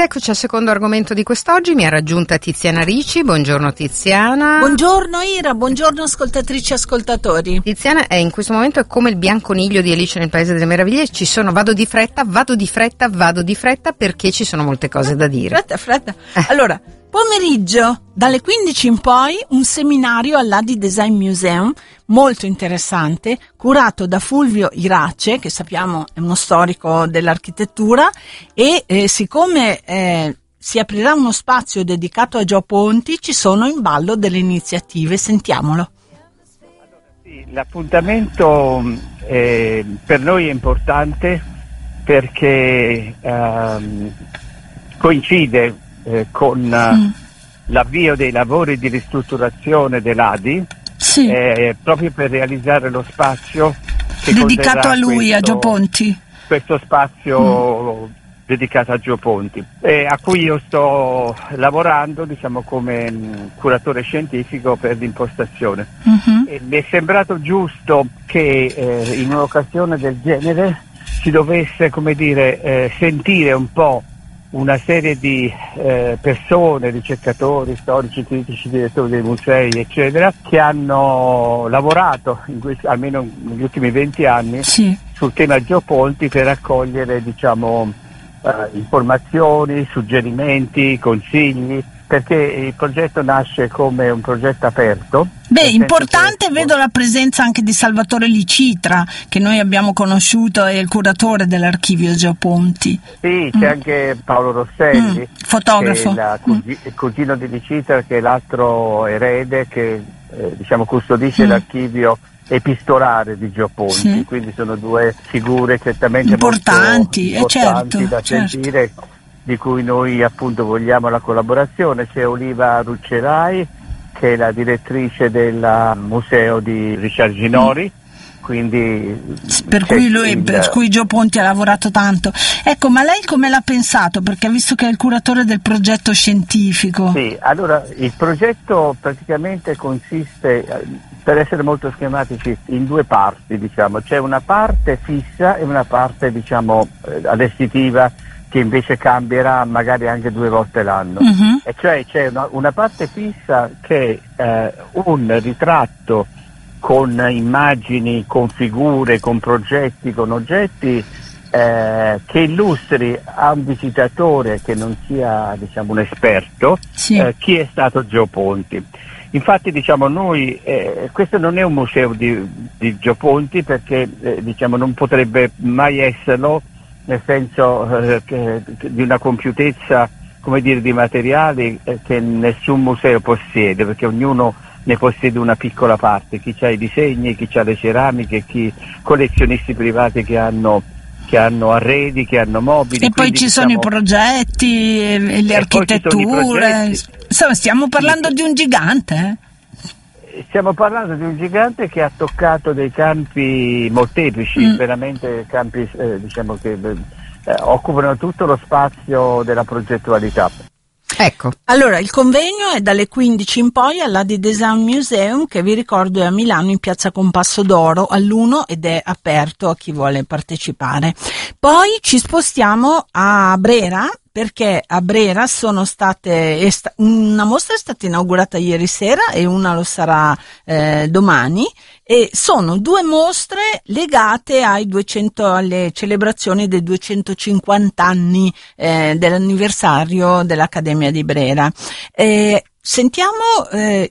eccoci al secondo argomento di quest'oggi. Mi ha raggiunta Tiziana Ricci. Buongiorno Tiziana. Buongiorno Ira, buongiorno ascoltatrici e ascoltatori. Tiziana è in questo momento è come il bianconiglio di Alice nel Paese delle Meraviglie. Vado di fretta perché ci sono molte cose da dire. Fretta. Allora, pomeriggio, dalle 15 in poi, un seminario all'Adi Design Museum, molto interessante, curato da Fulvio Irace, che sappiamo è uno storico dell'architettura, e siccome si aprirà uno spazio dedicato a Gio Ponti, ci sono in ballo delle iniziative, sentiamolo. Sì, l'appuntamento per noi è importante perché coincide con l'avvio dei lavori di ristrutturazione dell'Adi, sì, proprio per realizzare lo spazio che dedicato a lui, a Gio Ponti. Questo spazio dedicato a Gio Ponti, a cui io sto lavorando, diciamo, come curatore scientifico per l'impostazione. E mi è sembrato giusto che in un'occasione del genere si dovesse, come dire, sentire un po' una serie di persone, ricercatori, storici, critici, direttori dei musei, eccetera, che hanno lavorato almeno negli ultimi 20 anni sul tema Gio Ponti per raccogliere, diciamo, informazioni, suggerimenti, consigli, perché il progetto nasce come un progetto aperto. Beh, importante, vedo la presenza anche di Salvatore Licitra, che noi abbiamo conosciuto, è il curatore dell'archivio Gio Ponti. Sì, c'è anche Paolo Rosselli, fotografo, che è il cugino di Licitra, che è l'altro erede che diciamo custodisce l'archivio epistolare di Gio Ponti, quindi sono due figure certamente importanti, molto importanti da certo. sentire, di cui noi appunto vogliamo la collaborazione. C'è Oliva Ruccerai, che è la direttrice del museo di Richard Ginori, quindi per cui Gio Ponti ha lavorato tanto. Ecco, ma lei come l'ha pensato? Perché ha visto che è il curatore del progetto scientifico. Sì, allora il progetto praticamente consiste, per essere molto schematici, in due parti, diciamo. C'è una parte fissa e una parte, diciamo, allestitiva, che invece cambierà magari anche 2 volte l'anno. E cioè c'è una parte fissa che è un ritratto con immagini, con figure, con progetti, con oggetti, che illustri a un visitatore che non sia, diciamo, un esperto, chi è stato Gio Ponti. Infatti, diciamo, noi questo non è un museo di Gio Ponti, perché diciamo non potrebbe mai esserlo, nel senso di una compiutezza, come dire, di materiali che nessun museo possiede, perché ognuno ne possiede una piccola parte, chi ha i disegni, chi ha le ceramiche, chi collezionisti privati che hanno arredi, che hanno mobili. E poi ci sono i progetti e le architetture, insomma stiamo parlando di un gigante. Stiamo parlando di un gigante che ha toccato dei campi molteplici, veramente campi diciamo che occupano tutto lo spazio della progettualità. Ecco. Allora, il convegno è dalle 15 in poi all'Adi Design Museum, che vi ricordo è a Milano in piazza Compasso d'Oro all'1 ed è aperto a chi vuole partecipare. Poi ci spostiamo a Brera, perché a Brera sono state una mostra è stata inaugurata ieri sera e una lo sarà domani, e sono 2 mostre legate alle celebrazioni dei 250 anni dell'anniversario dell'Accademia di Brera. Sentiamo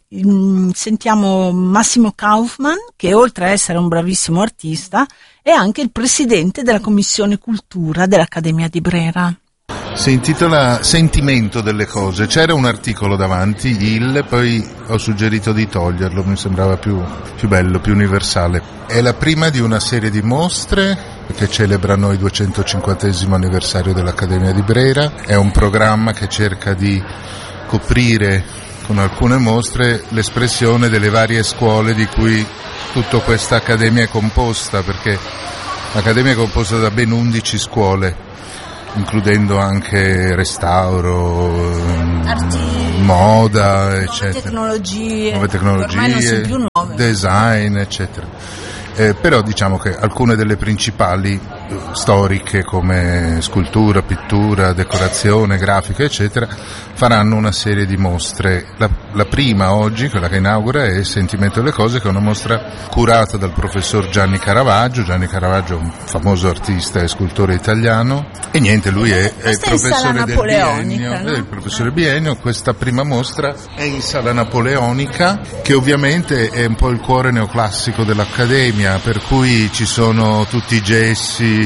Massimo Kaufmann, che oltre a essere un bravissimo artista è anche il presidente della Commissione Cultura dell'Accademia di Brera. Si intitola Sentimento delle cose. C'era un articolo davanti, poi ho suggerito di toglierlo, mi sembrava più bello, più universale. È la prima di una serie di mostre che celebrano il 250° anniversario dell'Accademia di Brera. È un programma che cerca di coprire con alcune mostre l'espressione delle varie scuole di cui tutta questa accademia è composta, perché l'accademia è composta da ben 11 scuole, includendo anche restauro, moda, eccetera, nuove tecnologie, più nuove, design, eccetera. Però diciamo che alcune delle principali storiche come scultura, pittura, decorazione, grafica, eccetera, faranno una serie di mostre. La prima oggi, quella che inaugura, è Sentimento delle cose, che è una mostra curata dal professor Gianni Caravaggio. Gianni Caravaggio è un famoso artista e scultore italiano, e niente, lui è il professore del biennio, no? È il professore biennio. Questa prima mostra è in Sala Napoleonica, che ovviamente è un po' il cuore neoclassico dell'Accademia, per cui ci sono tutti i gessi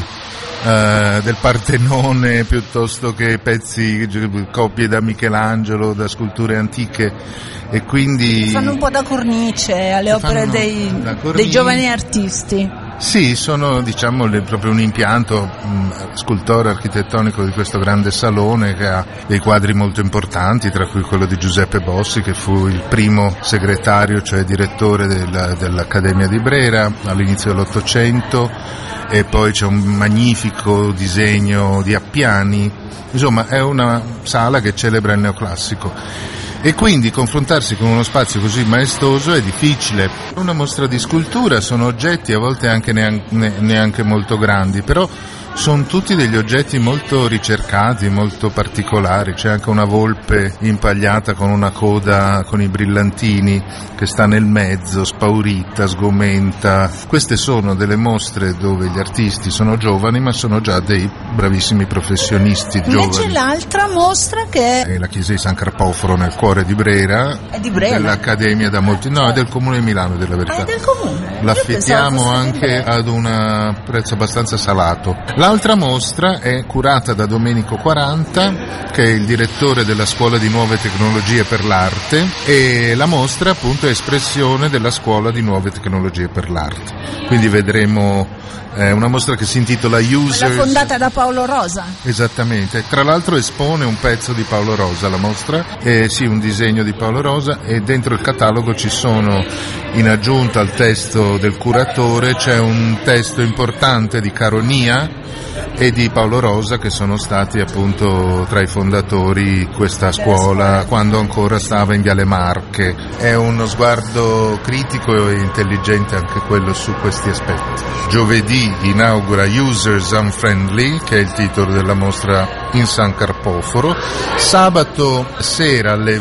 del Partenone, piuttosto che pezzi, copie da Michelangelo, da sculture antiche, e quindi fanno un po' da cornice alle opere dei giovani artisti. Sì, sono proprio un impianto scultoreo architettonico di questo grande salone, che ha dei quadri molto importanti, tra cui quello di Giuseppe Bossi, che fu il primo segretario, cioè direttore dell'Accademia di Brera all'inizio dell'Ottocento, e poi c'è un magnifico disegno di Appiani. Insomma, è una sala che celebra il neoclassico. E quindi confrontarsi con uno spazio così maestoso è difficile. Una mostra di scultura sono oggetti a volte anche neanche molto grandi, però sono tutti degli oggetti molto ricercati, molto particolari. C'è anche una volpe impagliata con una coda con i brillantini che sta nel mezzo, spaurita, sgomenta. Queste sono delle mostre dove gli artisti sono giovani, ma sono già dei bravissimi professionisti giovani. Invece l'altra mostra che è la chiesa di San Carpoforo nel cuore di Brera, dell'Accademia da molti, no, è del Comune di Milano, della verità. È del Comune. L'affittiamo anche ad un prezzo abbastanza salato. L'altra mostra è curata da Domenico Quaranta, che è il direttore della Scuola di Nuove Tecnologie per l'Arte, e la mostra appunto è espressione della Scuola di Nuove Tecnologie per l'Arte. Quindi vedremo una mostra che si intitola Users. Quella fondata da Paolo Rosa. Esattamente. Tra l'altro espone un pezzo di Paolo Rosa, la mostra, sì, un disegno di Paolo Rosa, e dentro il catalogo ci sono, in aggiunta al testo del curatore, c'è un testo importante di Caronia e di Paolo Rosa, che sono stati appunto tra i fondatori di questa scuola quando ancora stava in Viale Marche. È uno sguardo critico e intelligente anche quello su questi aspetti. Giovedì inaugura Users Unfriendly, che è il titolo della mostra in San Carpoforo. Sabato sera alle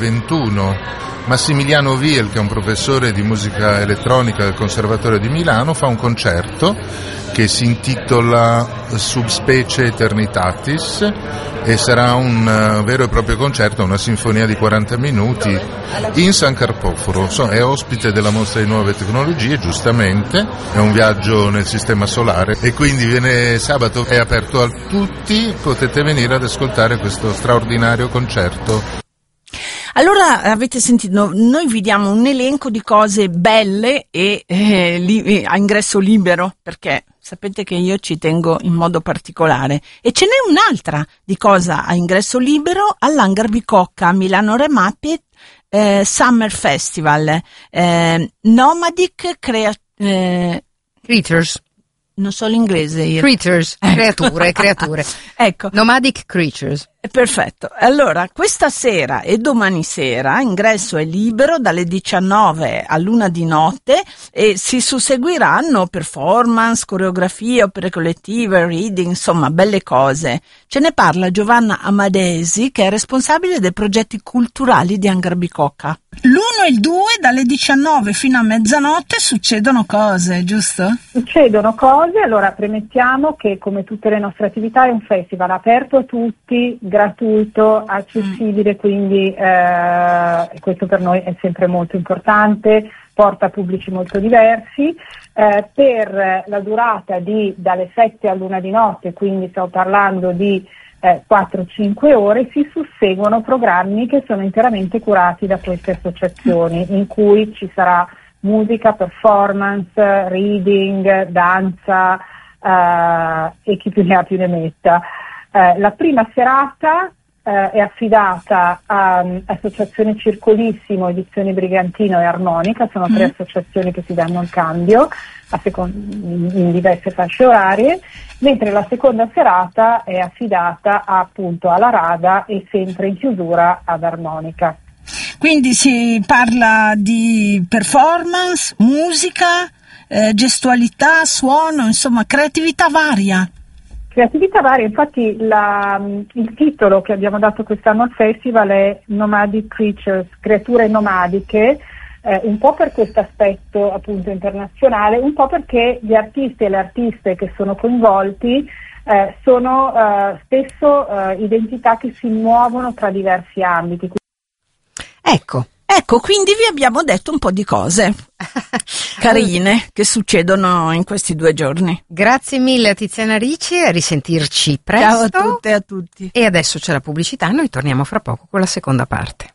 21 Massimiliano Viel, che è un professore di musica elettronica del Conservatorio di Milano, fa un concerto che si intitola Subspecie Eternitatis, e sarà un vero e proprio concerto, una sinfonia di 40 minuti in San Carpoforo. È ospite della mostra di nuove tecnologie, giustamente, è un viaggio nel sistema solare, e quindi viene sabato, è aperto a tutti, potete venire ad ascoltare questo straordinario concerto. Allora, avete sentito, noi vi diamo un elenco di cose belle e a ingresso libero, perché sapete che io ci tengo in modo particolare. E ce n'è un'altra di cosa a ingresso libero all'Hangar Bicocca, Milano Remapit Summer Festival, Nomadic Creatures. Non so l'inglese io. Creatures, creature. Ecco. Nomadic Creatures. Perfetto. Allora, questa sera e domani sera ingresso è libero dalle 19 all'1 di notte, e si susseguiranno performance, coreografie, opere collettive, reading, insomma, belle cose. Ce ne parla Giovanna Amadesi, che è responsabile dei progetti culturali di Hangar Bicocca. L'1 e il 2 dalle 19 fino a mezzanotte succedono cose, giusto? Succedono cose. Allora, premettiamo che, come tutte le nostre attività, è un festival aperto a tutti, gratuito, accessibile, quindi questo per noi è sempre molto importante, porta pubblici molto diversi. Per la durata dalle 7 all'1 di notte, quindi sto parlando di 4-5 ore, si susseguono programmi che sono interamente curati da queste associazioni, in cui ci sarà musica, performance, reading, danza, e chi più ne ha più ne metta. La prima serata è affidata a Associazione Circolissimo, Edizioni Brigantino e Armonica, sono 3 associazioni che si danno il cambio in diverse fasce orarie, mentre la seconda serata è affidata appunto alla Rada e sempre in chiusura ad Armonica. Quindi si parla di performance, musica, gestualità, suono, insomma creatività varia. Creatività varia, infatti il titolo che abbiamo dato quest'anno al festival è Nomadic Creatures, creature nomadiche, un po' per questo aspetto appunto internazionale, un po' perché gli artisti e le artiste che sono coinvolti sono spesso identità che si muovono tra diversi ambiti. Ecco, quindi vi abbiamo detto un po' di cose carine che succedono in questi 2 giorni. Grazie mille a Tiziana Ricci, a risentirci presto. Ciao a tutte e a tutti. E adesso c'è la pubblicità, noi torniamo fra poco con la seconda parte.